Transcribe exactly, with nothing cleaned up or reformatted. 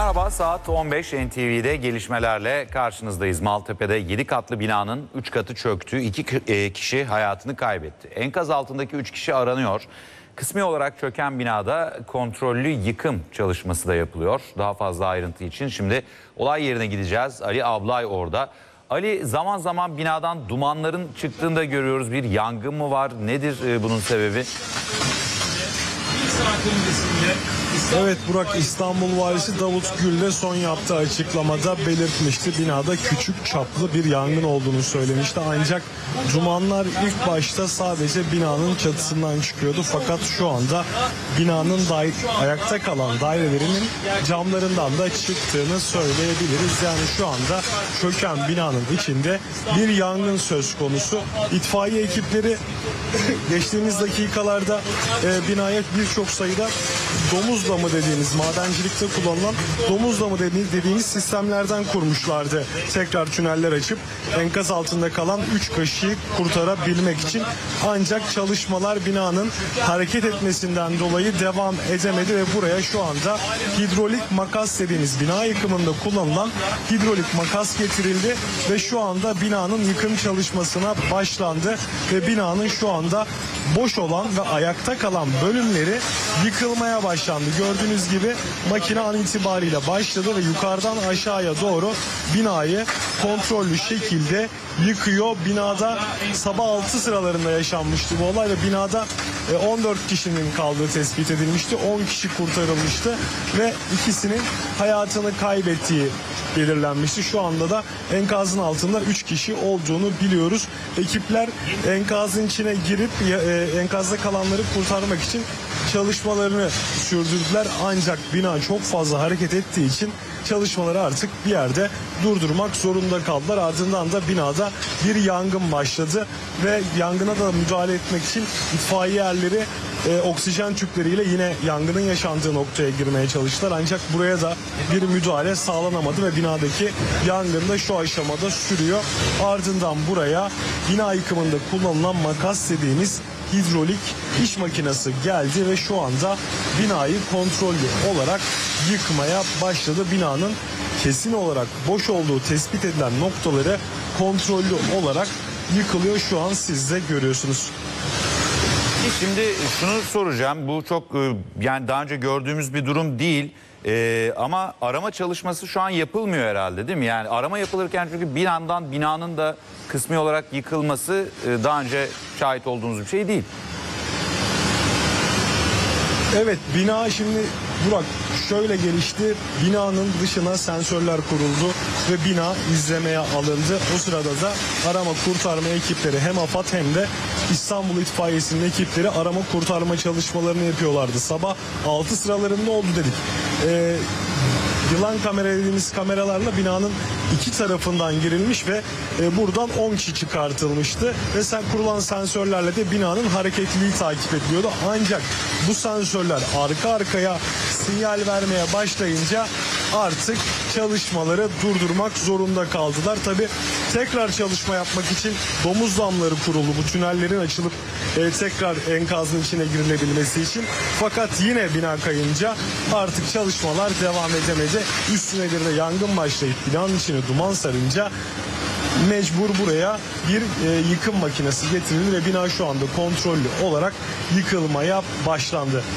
Merhaba, saat on beş N T V'de gelişmelerle karşınızdayız. Maltepe'de yedi katlı binanın üç katı çöktü. iki kişi hayatını kaybetti. Enkaz altındaki üç kişi aranıyor. Kısmi olarak çöken binada kontrollü yıkım çalışması da yapılıyor. Daha fazla ayrıntı için şimdi olay yerine gideceğiz. Ali Ablay orada. Ali, zaman zaman binadan dumanların çıktığını da görüyoruz. Bir yangın mı var? Nedir bunun sebebi? Evet Burak, İstanbul Valisi Davut Gül de son yaptığı açıklamada belirtmişti. Binada küçük çaplı bir yangın olduğunu söylemişti. Ancak dumanlar ilk başta sadece binanın çatısından çıkıyordu. Fakat şu anda binanın ayakta kalan dairelerinin camlarından da çıktığını söyleyebiliriz. Yani şu anda çöken binanın içinde bir yangın söz konusu. İtfaiye ekipleri geçtiğimiz dakikalarda e, binaya birçok sayıda domuz damı dediğimiz, madencilikte kullanılan domuz damı dediğimiz sistemlerden kurmuşlardı. Tekrar tüneller açıp enkaz altında kalan üç kişiyi kurtarabilmek için. Ancak çalışmalar binanın hareket etmesinden dolayı devam edemedi ve buraya şu anda hidrolik makas dediğimiz, bina yıkımında kullanılan hidrolik makas getirildi ve şu anda binanın yıkım çalışmasına başlandı ve binanın şu anda boş olan ve ayakta kalan bölümleri yıkılmaya başlandı. Gördüğünüz gibi makine an itibariyle başladı ve yukarıdan aşağıya doğru binayı kontrollü şekilde yıkıyor. Binada sabah altı sıralarında yaşanmıştı bu olay ve binada on dört kişinin kaldığı tespit edilmişti. on kişi kurtarılmıştı ve ikisinin hayatını kaybettiği belirlenmişti. Şu anda da enkazın altında üç kişi olduğunu biliyoruz. Ekipler enkazın içine girip enkazda kalanları kurtarmak için çalışmalarını sürdürdüler. Ancak bina çok fazla hareket ettiği için çalışmaları artık bir yerde durdurmak zorunda kaldılar. Ardından da binada bir yangın başladı ve yangına da müdahale etmek için itfaiye erleri e, oksijen tüpleriyle yine yangının yaşandığı noktaya girmeye çalıştılar. Ancak buraya da bir müdahale sağlanamadı ve binadaki yangın da şu aşamada sürüyor. Ardından buraya bina yıkımında kullanılan makas dediğimiz hidrolik iş makinesi geldi ve şu anda binayı kontrollü olarak yıkmaya başladı. Binanın kesin olarak boş olduğu tespit edilen noktaları kontrollü olarak yıkılıyor. Şu an siz de görüyorsunuz. Şimdi şunu soracağım. Bu çok yani daha önce gördüğümüz bir durum değil. Ee, ama arama çalışması şu an yapılmıyor herhalde, değil mi? Yani arama yapılırken, çünkü bir yandan binanın da kısmi olarak yıkılması e, daha önce şahit olduğunuz bir şey değil. Evet, bina şimdi Burak şöyle gelişti. Binanın dışına sensörler kuruldu ve bina izlemeye alındı. O sırada da arama kurtarma ekipleri, hem AFAD hem de İstanbul İtfaiyesi'nin ekipleri arama kurtarma çalışmalarını yapıyorlardı. Sabah altı sıralarında oldu dedik. Ee, Yılan kamera dediğimiz kameralarla binanın iki tarafından girilmiş ve e, buradan on kişi çıkartılmıştı. Ve sen kurulan sensörlerle de binanın hareketliliği takip ediliyordu. Ancak bu sensörler arka arkaya sinyal vermeye başlayınca artık çalışmaları durdurmak zorunda kaldılar. Tabi tekrar çalışma yapmak için domuz damları kuruldu bu tünellerin açılıp e, tekrar enkazın içine girilebilmesi için. Fakat yine bina kayınca artık çalışmalar devam edemedi. Üstüne bir de yangın başlayıp binanın içine duman sarınca mecbur buraya bir e, yıkım makinesi getirildi ve bina şu anda kontrollü olarak yıkılmaya başlandı.